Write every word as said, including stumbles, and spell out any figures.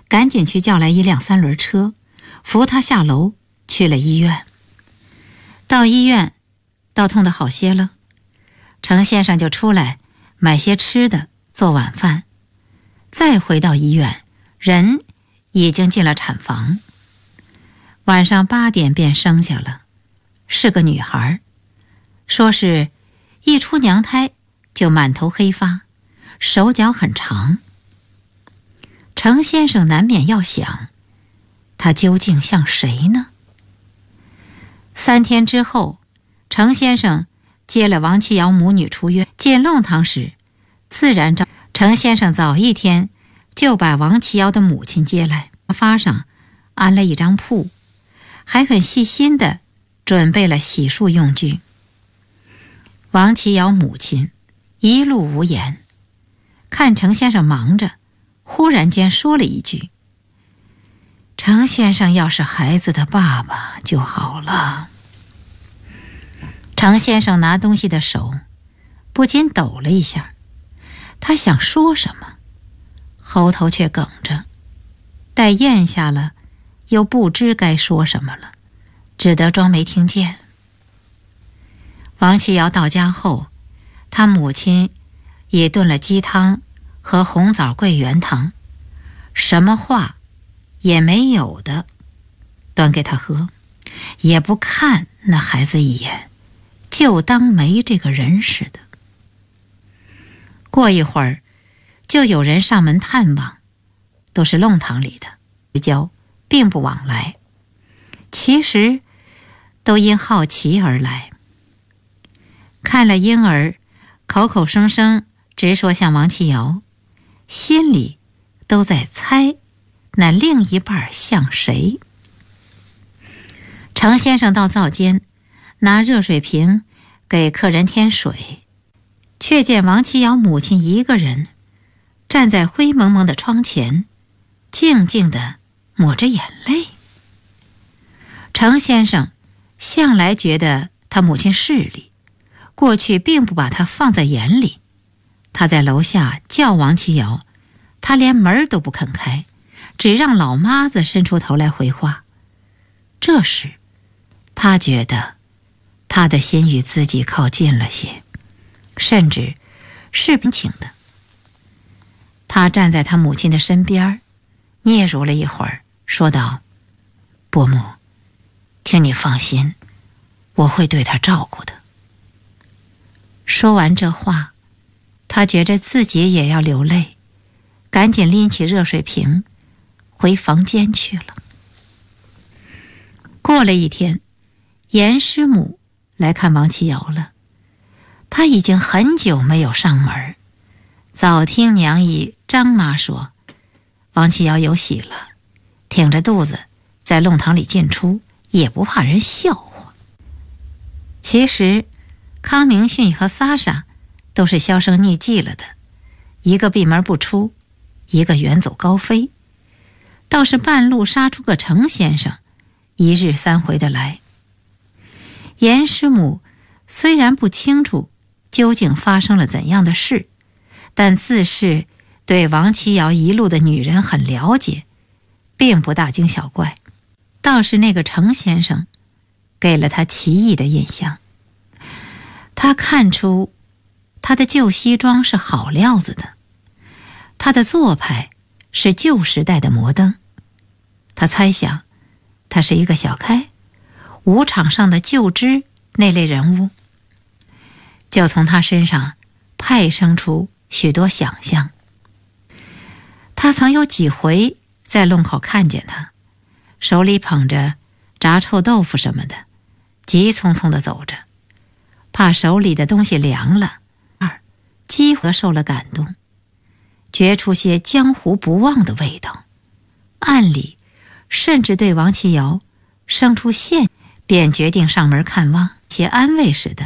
赶紧去叫来一辆三轮车，扶他下楼去了医院。到医院，倒痛得好些了，程先生就出来买些吃的做晚饭。再回到医院，人已经进了产房。晚上八点便生下了，是个女孩，说是一出娘胎就满头黑发，手脚很长。程先生难免要想，她究竟像谁呢？三天之后，程先生接了王其瑶母女出院。进弄堂时，自然照程先生早一天就把王其瑶的母亲接来，发上安了一张铺，还很细心地准备了洗漱用具。王其瑶母亲一路无言，看程先生忙着，忽然间说了一句：“程先生要是孩子的爸爸就好了。”程先生拿东西的手不禁抖了一下，他想说什么，喉头却哽着，待咽下了，又不知该说什么了，只得装没听见。王其瑶到家后，他母亲也炖了鸡汤和红枣桂圆汤，什么话也没有的端给他喝，也不看那孩子一眼，就当没这个人似的。过一会儿，就有人上门探望，都是弄堂里的，之交并不往来，其实都因好奇而来。看了婴儿口口声声直说像王其瑶，心里都在猜那另一半像谁。程先生到灶间拿热水瓶给客人添水，却见王其瑶母亲一个人站在灰蒙蒙的窗前，静静地抹着眼泪。程先生向来觉得他母亲势利，过去并不把他放在眼里。他在楼下叫王其瑶，他连门都不肯开，只让老妈子伸出头来回话。这时他觉得他的心与自己靠近了些，甚至是平静的。他站在他母亲的身边，嗫嚅了一会儿，说道：“伯母，请你放心，我会对她照顾的。”说完这话，他觉着自己也要流泪，赶紧拎起热水瓶回房间去了。过了一天，严师母来看王其瑶了。她已经很久没有上门，早听娘姨张妈说王其瑶有喜了，挺着肚子在弄堂里进出，也不怕人笑话。其实康明逊和撒莎都是销声匿迹了的，一个闭门不出，一个远走高飞，倒是半路杀出个程先生，一日三回的来。严师母虽然不清楚究竟发生了怎样的事，但自是对王其瑶一路的女人很了解，并不大惊小怪。倒是那个程先生给了他奇异的印象。他看出他的旧西装是好料子的，他的做派是旧时代的摩登。他猜想他是一个小开，舞场上的旧知那类人物，就从他身上派生出许多想象。他曾有几回在弄口看见他，手里捧着炸臭豆腐什么的，急匆匆地走着，怕手里的东西凉了。二，几乎受了感动，觉出些江湖不忘的味道，暗里甚至对王其瑶生出羡，便决定上门看望，些安慰似的